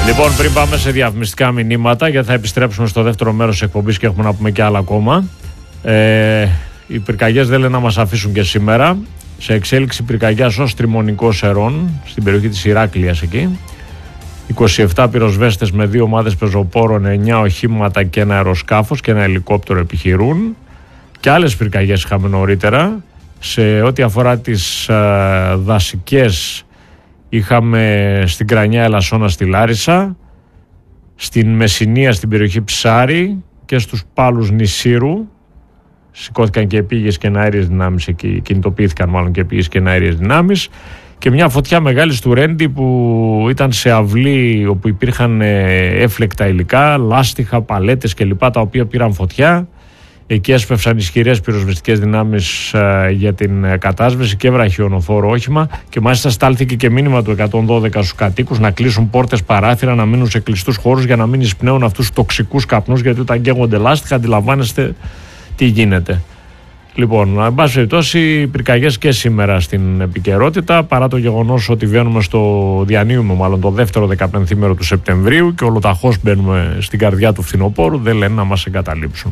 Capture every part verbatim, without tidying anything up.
Λοιπόν, πριν πάμε σε διαφημιστικά μηνύματα, γιατί θα επιστρέψουμε στο δεύτερο μέρος της εκπομπής και έχουμε να πούμε και άλλα ακόμα. Ε, οι πυρκαγιές δεν λένε να μας αφήσουν και σήμερα. Σε εξέλιξη πυρκαγιάς ως Τριμωνικός Ερών, στην περιοχή της Ηράκλειας εκεί. είκοσι επτά πυροσβέστες με δύο ομάδες πεζοπόρων, εννιά οχήματα και ένα αεροσκάφος και ένα ελικόπτερο επιχειρούν. Και άλλες πυρκαγιές είχαμε νωρίτερα. Σε ό,τι αφορά τις α, δασικές, είχαμε στην Κρανιά Ελασσόνα στη Λάρισα, στην Μεσσηνία στην περιοχή Ψάρη και στους Πάλους Νησίρου. Σηκώθηκαν και επίγειες και αέριες δυνάμεις εκεί, κινητοποιήθηκαν μάλλον και επίγειες και αέριες δυνάμεις. Και μια φωτιά μεγάλη του Ρέντι που ήταν σε αυλή όπου υπήρχαν έφλεκτα υλικά, λάστιχα, παλέτες κλπ, τα οποία πήραν φωτιά. Εκεί έσπευσαν ισχυρές πυροσβεστικές δυνάμεις uh, για την uh, κατάσβεση και βραχιονοφόρο όχημα, και μάλιστα στάλθηκε και μήνυμα του εκατόν δώδεκα στους κατοίκους να κλείσουν πόρτες, παράθυρα, να μείνουν σε κλειστούς χώρους για να μην εισπνέουν αυτούς τους τοξικούς καπνούς, γιατί όταν καίγονται λάστιχα αντιλαμβάνεστε τι γίνεται. Λοιπόν, εν πάση περιπτώσει, πυρκαγιές και σήμερα στην επικαιρότητα, παρά το γεγονός ότι βαίνουμε στο διανύουμε μάλλον το δεύτερο δεκαπενθήμερο του Σεπτεμβρίου και ολοταχώς μπαίνουμε στην καρδιά του φθινοπόρου, δεν λένε να μας εγκαταλείψουν.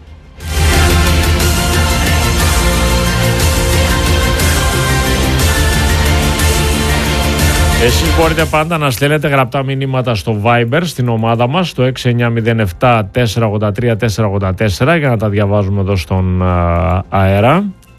Εσείς μπορείτε πάντα να στέλνετε γραπτά μηνύματα στο Viber στην ομάδα μας, στο έξι εννιά μηδέν επτά τέσσερα ογδόντα τρία τέσσερα ογδόντα τέσσερα, για να τα διαβάζουμε εδώ στον α, αέρα.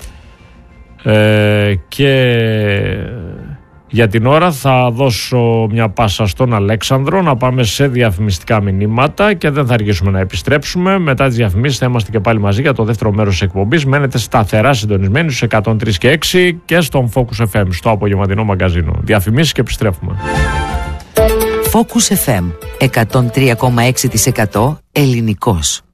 Ε, και για την ώρα θα δώσω μια πάσα στον Αλέξανδρο να πάμε σε διαφημιστικά μηνύματα και δεν θα αργήσουμε να επιστρέψουμε. Μετά τις διαφημίσεις θα είμαστε και πάλι μαζί για το δεύτερο μέρος της εκπομπής. Μένετε σταθερά συντονισμένοι στους εκατόν τρία και έξι και στον Focus εφ εμ, στο απογευματινό μαγκαζίνο. Διαφημίσεις και επιστρέφουμε. Focus εφ εμ εκατόν τρία κόμμα έξι τοις εκατό ελληνικός.